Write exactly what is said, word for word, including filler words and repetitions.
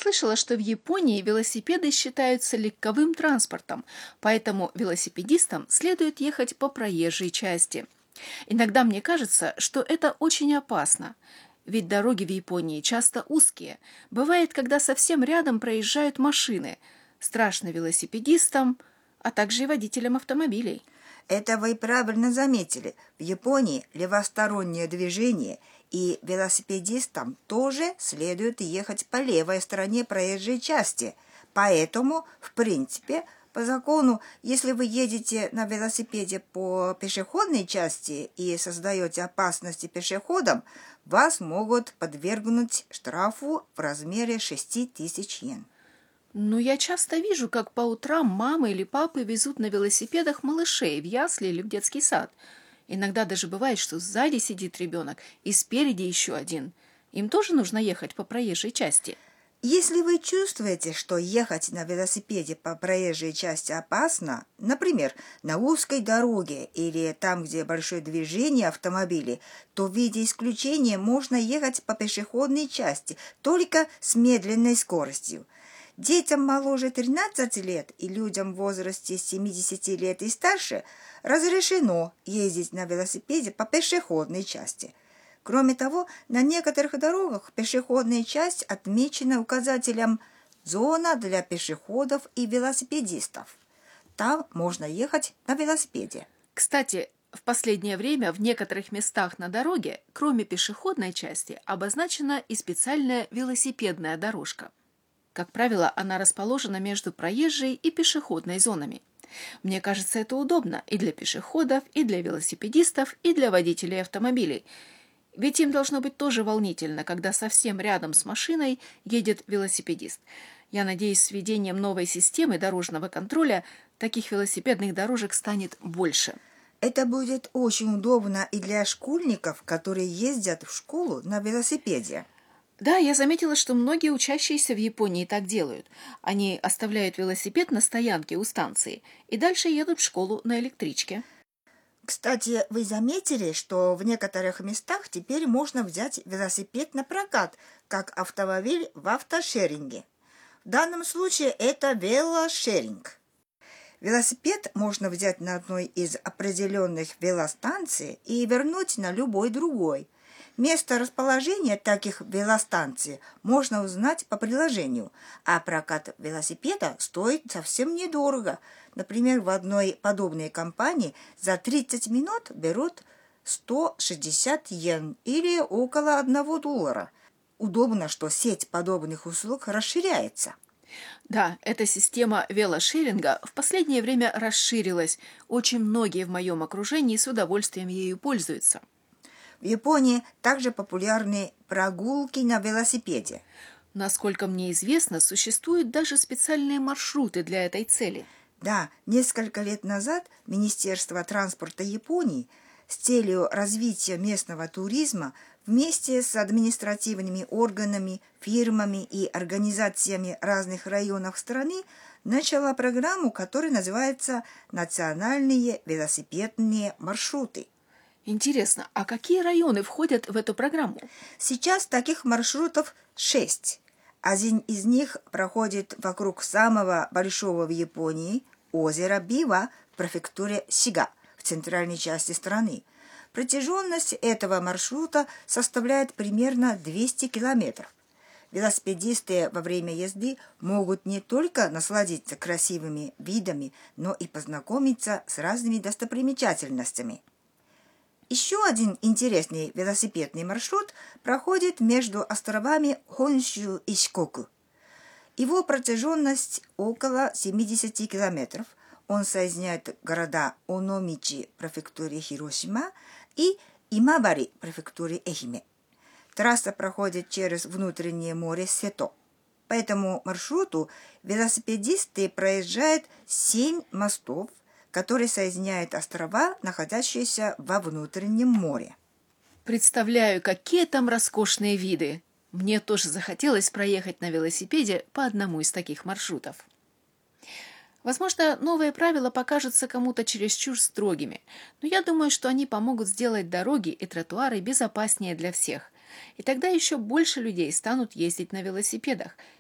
слышала, что в Японии велосипеды считаются легковым транспортом, поэтому велосипедистам следует ехать по проезжей части. Иногда мне кажется, что это очень опасно, ведь дороги в Японии часто узкие. Бывает, когда совсем рядом проезжают машины. Страшно велосипедистам, а также и водителям автомобилей. Это вы правильно заметили. В Японии левостороннее движение, и велосипедистам тоже следует ехать по левой стороне проезжей части. Поэтому, в принципе, по закону, если вы едете на велосипеде по пешеходной части и создаете опасности пешеходам, вас могут подвергнуть штрафу в размере шести тысяч йен. Но я часто вижу, как по утрам мамы или папы везут на велосипедах малышей в ясли или в детский сад. Иногда даже бывает, что сзади сидит ребенок и спереди еще один. Им тоже нужно ехать по проезжей части. Если вы чувствуете, что ехать на велосипеде по проезжей части опасно, например, на узкой дороге или там, где большое движение автомобилей, то в виде исключения можно ехать по пешеходной части, только с медленной скоростью. Детям моложе тринадцати лет и людям в возрасте семидесяти лет и старше разрешено ездить на велосипеде по пешеходной части. Кроме того, на некоторых дорогах пешеходная часть отмечена указателем «Зона для пешеходов и велосипедистов». Там можно ехать на велосипеде. Кстати, в последнее время в некоторых местах на дороге, кроме пешеходной части, обозначена и специальная велосипедная дорожка. Как правило, она расположена между проезжей и пешеходной зонами. Мне кажется, это удобно и для пешеходов, и для велосипедистов, и для водителей автомобилей. Ведь им должно быть тоже волнительно, когда совсем рядом с машиной едет велосипедист. Я надеюсь, с введением новой системы дорожного контроля таких велосипедных дорожек станет больше. Это будет очень удобно и для школьников, которые ездят в школу на велосипеде. Да, я заметила, что многие учащиеся в Японии так делают. Они оставляют велосипед на стоянке у станции и дальше едут в школу на электричке. Кстати, вы заметили, что в некоторых местах теперь можно взять велосипед на прокат, как автомобиль в автошеринге. В данном случае это велошеринг. Велосипед можно взять на одной из определенных велостанций и вернуть на любой другой. Место расположения таких велостанций можно узнать по приложению, а прокат велосипеда стоит совсем недорого. Например, в одной подобной компании за тридцать минут берут сто шестьдесят йен или около одного доллара. Удобно, что сеть подобных услуг расширяется. Да, эта система велошеринга в последнее время расширилась. Очень многие в моем окружении с удовольствием ею пользуются. В Японии также популярны прогулки на велосипеде. Насколько мне известно, существуют даже специальные маршруты для этой цели. Да, несколько лет назад Министерство транспорта Японии с целью развития местного туризма вместе с административными органами, фирмами и организациями разных районов страны начало программу, которая называется «Национальные велосипедные маршруты». Интересно, а какие районы входят в эту программу? Сейчас таких маршрутов шесть. Один из них проходит вокруг самого большого в Японии озера Бива в префектуре Сига в центральной части страны. Протяженность этого маршрута составляет примерно двести километров. Велосипедисты во время езды могут не только насладиться красивыми видами, но и познакомиться с разными достопримечательностями. Еще один интересный велосипедный маршрут проходит между островами Хонсю и Шикоку. Его протяженность около семидесяти километров. Он соединяет города Ономичи в префектуре Хиросима и Имабари в префектуре Эхиме. Трасса проходит через внутреннее море Сето. По этому маршруту велосипедисты проезжают семь мостов, который соединяет острова, находящиеся во внутреннем море. Представляю, какие там роскошные виды. Мне тоже захотелось проехать на велосипеде по одному из таких маршрутов. Возможно, новые правила покажутся кому-то чересчур строгими, но я думаю, что они помогут сделать дороги и тротуары безопаснее для всех. И тогда еще больше людей станут ездить на велосипедах,